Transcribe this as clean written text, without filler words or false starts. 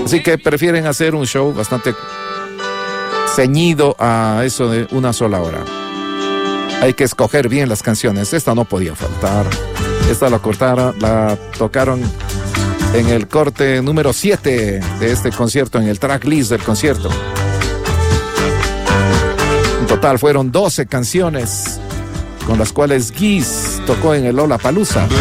Así que prefieren hacer un show bastante ceñido a eso de una sola hora. Hay que escoger bien las canciones. Esta no podía faltar. Esta la tocaron en el corte número 7 de este concierto, en el tracklist del concierto. En total fueron 12 canciones con las cuales Geese tocó en el Lollapalooza.